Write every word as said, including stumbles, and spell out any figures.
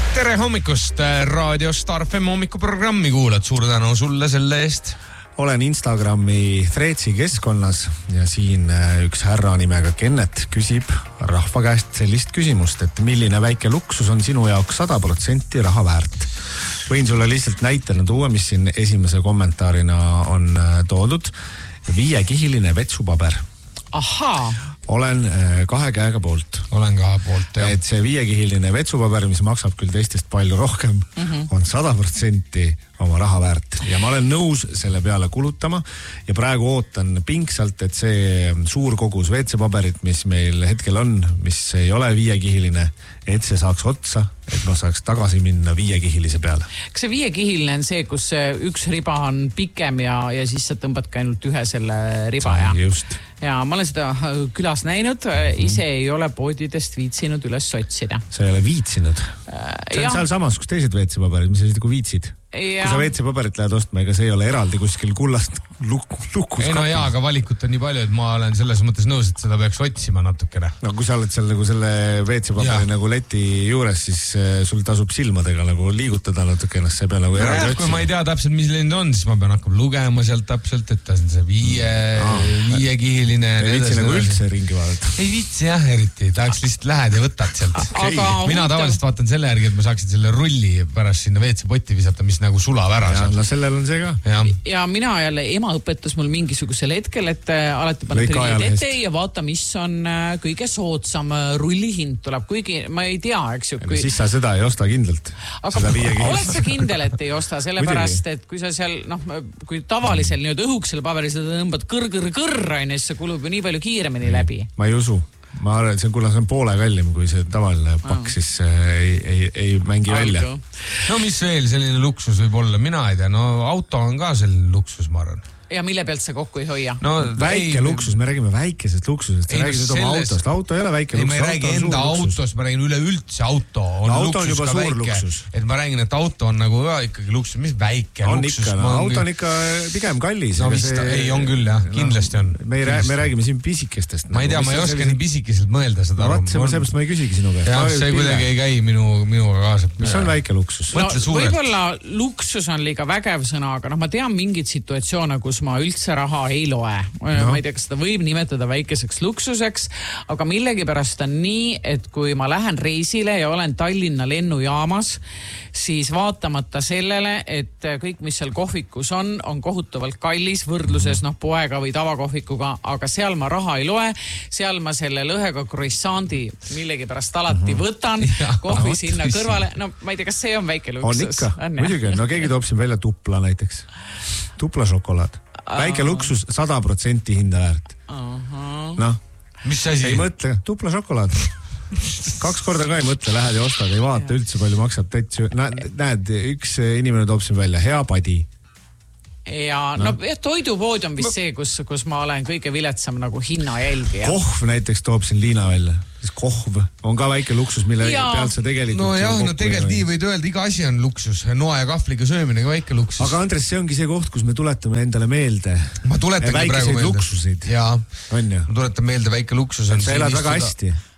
Tere hommikust, Raadio Star F M hommikuprogrammi kuulad, suur tänu sulle selle eest. Olen Instagrami Threadsi keskkonnas ja siin üks härra nimega Kennet küsib rahva käest sellist küsimust, et milline väike luksus on sinu jaoks sada protsenti raha väärt. Võin sulle lihtsalt näitena tuua, mis siin esimese kommentaarina on toodud. Viiekihiline vetsupaber. Ahaa. Olen kahe käega poolt. Olen ka poolt, jah. Et see viiekihiline vetsupaber, mis maksab küll teistest palju rohkem, mm-hmm. on sada protsenti oma raha väärt. Ja ma olen nõus selle peale kulutama ja praegu ootan pingsalt, et see suur kogus veetsepaberit, mis meil hetkel on, mis ei ole viiekihiline, et see saaks otsa, et ma saaks tagasi minna viiekihilise peale. Kas see viiekihiline on see, kus üks riba on pikem ja, ja siis sa tõmbad ka ainult ühe selle riba? Ja, just. Ja ma olen seda külas näinud, ise ei ole poodidest viitsinud üles sotsida. Sa ei ole viitsinud? See on seal samas, kus teised veetsepaberid, mis sa siis kui viitsid? Ja. Kui sa veetsepaberit lähed ostma, ega see ei ole eraldi kuskil kullast luk- lukus. Ei no jaa, aga valikut on nii palju, et ma olen selles mõttes nõus, et seda peaks otsima natukene. No kui sa oled seal nagu selle veetsepaberi nagu leti juures, siis sul tasub silmadega nagu liigutada natukene, see pea nagu no, eraldi otsima. Kui ma ei tea täpselt, mis lind on, siis ma pean hakkama lugema sealt täpselt, et ta on see viie, ah, viiekihiline. Ei viitsi nagu üldse ringi vaadata. Ei viitsi jah, eriti. Tahaks lihtsalt lähed ja võtad sealt. Aga mina tavaliselt vaatan selle järgi, et ma saaksin selle rulli pärast sinna veetsepotti visata, mis nagu sulab ära. Ja, no sellel on see ka. Ja, ja mina jälle, ema õpetus mul mingisugusel hetkel, et alati paned rullid ette ja vaata, mis on kõige soodsam rullihind tuleb, kuigi ma ei tea, eks ju. Kui... Siis sa seda ei osta kindlalt. Aga oled sa kindel, et ei osta, sellepärast, et kui sa seal, noh, kui tavalisel mm. õhuksel paberil seda tõmbad kõr-kõr-kõr, siis see kulub ju nii palju kiiremini läbi. Ma ei usu. Ma arvan, et see, kuna see on poole kallim kui see tavaline pakk, ah. siis ei, ei, ei mängi Auto. Välja. No mis veel selline luksus võib olla? Mina ei tea, no auto on ka selline luksus, ma arvan. Ja mille pealt sa kokku ei hoia? No, väike ei, luksus, me räägime väikesest luksusest. Sa räägid oma autost. Auto ei ole väike ei, luksus. Ei, ma ei räägi enda autost, ma räägin üle üldse auto. On no, auto on juba suur väike. Luksus. Et ma räägin, et auto on nagu ja, ikkagi luksus. Mis väike on luksus? Ikka, no, auto on ikka pigem kallis. No vist, see... ei, on küll jah, kindlasti on. Me, rää, me räägime siin pisikestest. Ma ei tea, ma ei oska nii pisikeselt mõelda seda. No, vaat, seepärast ma ei küsigi sinu käest. Ja, see kuidagi ei käi minu, minuga kaasa. Mis on väike luksus? No, võib-olla luksus on liiga vägev sõna, aga noh, ma tean mingid situatsioone, kus ma üldse raha ei loe. No. Ma ei tea, kas seda võib nimetada väikeseks luksuseks, aga millegipärast on nii, et kui ma lähen reisile ja olen Tallinna lennujaamas, siis vaatamata sellele, et kõik, mis seal kohvikus on, on kohutavalt kallis võrdluses noh, poega või tavakohvikuga, aga seal ma raha ei loe, seal ma selle lõhega croissandi millegipärast alati võtan, ja, kohvi no, sinna kõrvale, no ma ei tea, kas see on väike luksus? On ikka, muidugi, no keegi toob siin välja tupla näiteks, tupla šokolaad. Väike luksus, sada protsenti hinda väärt. Noh, mis asi? Ei mõtle, tupla šokolaad. Kaks korda ka ei mõtle, lähed ja ostad, ei vaata üldse palju maksab täitsa. Näed, üks inimene toob siin välja, hea padi. Ja no, no toidupood on vist see, kus, kus ma olen kõige viletsam nagu hinna jälgi. Kohv näiteks toob siin Liina välja. Kohv on ka väike luksus, mille ja. Pealt sa tegelikult... No jah, no tegelikult nii võid öelda, iga asi on luksus. Noa ja kahvliga söömine ka väike luksus. Aga Andres, see ongi see koht, kus me tuletame endale meelde ma tuletangi praegu meelde. Luksuseid. Jaa, on ju? ma tuletan meelde väike luksus. Sa elad väga hästi.